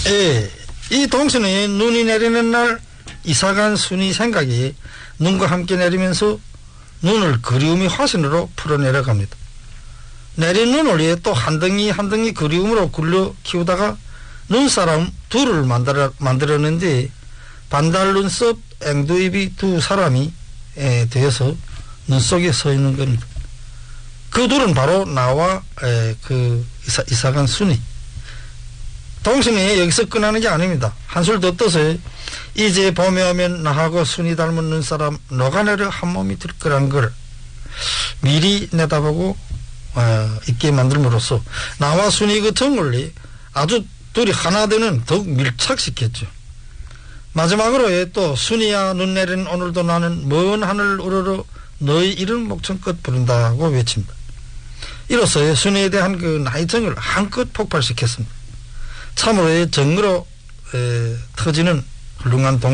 예, 이 동선에 눈이 내리는 날 이사간 순이 생각이 눈과 함께 내리면서 눈을 그리움의 화신으로 풀어내려갑니다. 내린 눈을 위해 또 한 덩이 한 덩이 그리움으로 굴려 키우다가 눈사람 둘을 만들었는데 반달 눈썹 앵두입이 두 사람이 되어서 눈 속에 서 있는 겁니다. 그 둘은 바로 나와 그 이사간 순이. 동생이 여기서 끝나는 게 아닙니다. 한술 더 떠서 이제 봄에 오면 나하고 순이 닮은 눈사람 녹아내려 한 몸이 될 거란 걸 미리 내다보고 있게 만들므로써 나와 순이 그 정을 아주 둘이 하나 되는 더욱 밀착시켰죠. 마지막으로 또 순이야 눈 내리는 오늘도 나는 먼 하늘 우러러 너의 이름 목청껏 부른다고 외칩니다. 이로써 순이에 대한 그 나의 정을 한껏 폭발시켰습니다. 참으로 정으로 터지는 훌륭한